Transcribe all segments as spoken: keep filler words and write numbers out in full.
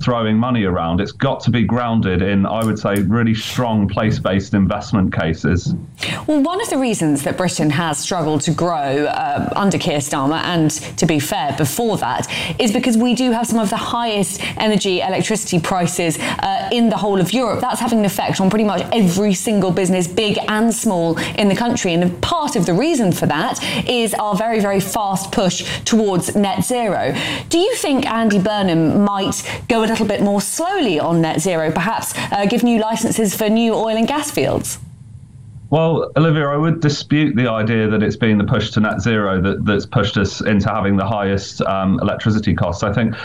throwing money around. It's got to be grounded in, I would say, really strong place-based investment cases. Well, one of the reasons that Britain has struggled to grow uh, under Keir Starmer, and to be fair, before that, is because we do have some of the highest energy, electricity prices uh, in the whole of Europe. That's having an effect on pretty much every single business, big and small, in the country. And part of the reason for that is our very, very fast push towards net zero. Do you think Andy Burnham might go a little bit more slowly on net zero, perhaps uh, give new licences for new oil and gas fields? Well, Olivia, I would dispute the idea that it's been the push to net zero that, that's pushed us into having the highest um, electricity costs. I think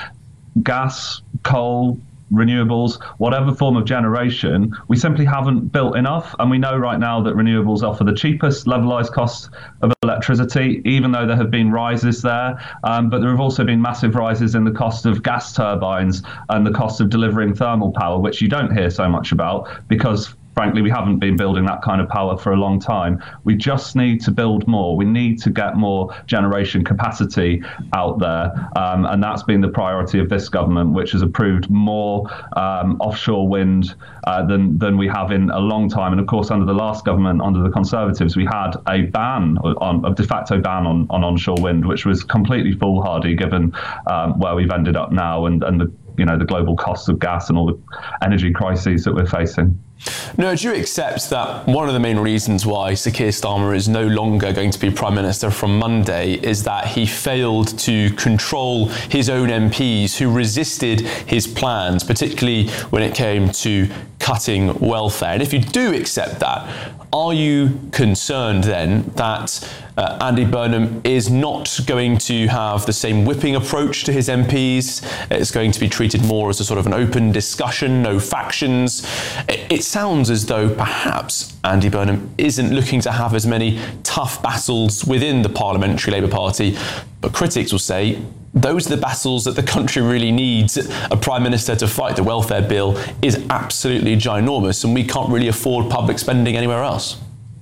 gas, coal, renewables, whatever form of generation, we simply haven't built enough. And we know right now that renewables offer the cheapest levelized cost of electricity, even though there have been rises there. Um, but there have also been massive rises in the cost of gas turbines and the cost of delivering thermal power, which you don't hear so much about because frankly, we haven't been building that kind of power for a long time. We just need to build more. We need to get more generation capacity out there. Um, and that's been the priority of this government, which has approved more um, offshore wind uh, than, than we have in a long time. And of course, under the last government, under the Conservatives, we had a ban, on, a de facto ban on, on onshore wind, which was completely foolhardy given um, where we've ended up now and, and the, you know, the global costs of gas and all the energy crises that we're facing. No, do you accept that one of the main reasons why Sir Keir Starmer is no longer going to be Prime Minister from Monday is that he failed to control his own M Ps who resisted his plans, particularly when it came to cutting welfare? And if you do accept that, are you concerned then that uh, Andy Burnham is not going to have the same whipping approach to his M Ps? It's going to be treated more as a sort of an open discussion, no factions. It, it sounds as though perhaps Andy Burnham isn't looking to have as many tough battles within the Parliamentary Labour Party, but critics will say those are the battles that the country really needs a Prime Minister to fight. The welfare bill is absolutely ginormous and we can't really afford public spending anywhere else.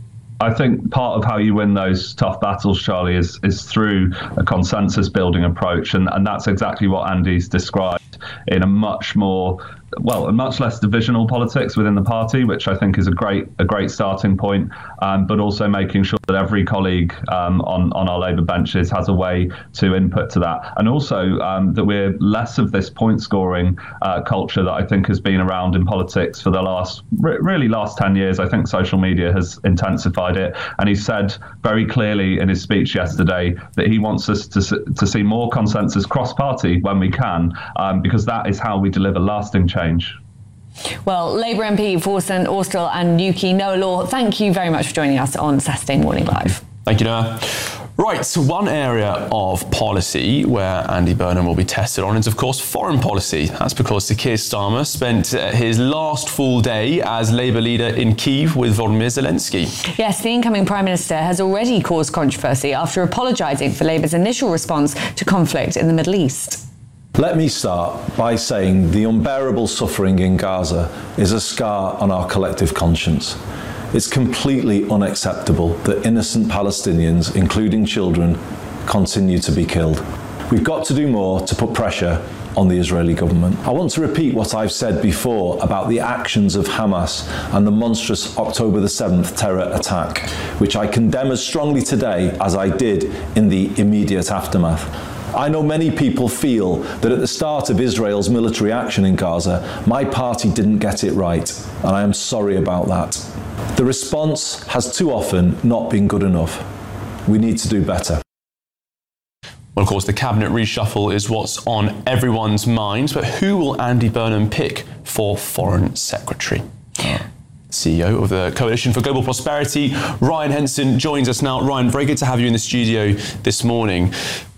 I think part of how you win those tough battles, Charlie, is is through a consensus building approach. And, and that's exactly what Andy's described in a much more, well, a much less divisional politics within the party, which I think is a great a great starting point, um, but also making sure that every colleague um, on, on our Labour benches has a way to input to that. And also um, that we're less of this point scoring uh, culture that I think has been around in politics for the last, re- really last ten years. I think social media has intensified it. And he said very clearly in his speech yesterday that he wants us to, to see more consensus cross-party when we can, um, because that is how we deliver lasting change. Well, Labour M P for Saint Austell and Newquay, Noah Law, thank you very much for joining us on Saturday Morning Live. Thank you, Noah. Right, so one area of policy where Andy Burnham will be tested on is, of course, foreign policy. That's because Sir Keir Starmer spent his last full day as Labour leader in Kyiv with Volodymyr Zelensky. Yes, the incoming Prime Minister has already caused controversy after apologising for Labour's initial response to conflict in the Middle East. Let me start by saying the unbearable suffering in Gaza is a scar on our collective conscience. It's completely unacceptable that innocent Palestinians, including children, continue to be killed. We've got to do more to put pressure on the Israeli government. I want to repeat what I've said before about the actions of Hamas and the monstrous October the seventh terror attack, which I condemn as strongly today as I did in the immediate aftermath. I know many people feel that at the start of Israel's military action in Gaza, my party didn't get it right, and I am sorry about that. The response has too often not been good enough. We need to do better. Well, of course, the cabinet reshuffle is what's on everyone's minds, but who will Andy Burnham pick for Foreign Secretary? C E O of the Coalition for Global Prosperity, Ryan Henson, joins us now. Ryan, very good to have you in the studio this morning.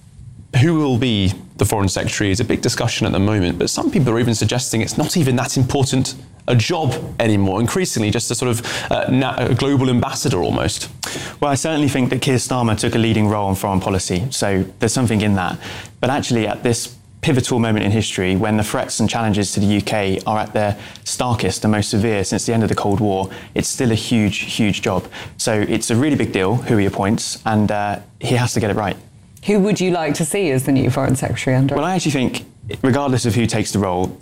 Who will be the Foreign Secretary is a big discussion at the moment, but some people are even suggesting it's not even that important a job anymore, increasingly just a sort of uh, na- a global ambassador almost. Well, I certainly think that Keir Starmer took a leading role in foreign policy, so there's something in that. But actually at this pivotal moment in history, when the threats and challenges to the U K are at their starkest and most severe since the end of the Cold War, it's still a huge, huge job. So it's a really big deal who he appoints, and uh, he has to get it right. Who would you like to see as the new Foreign Secretary, Andrew? Well, I actually think, regardless of who takes the role,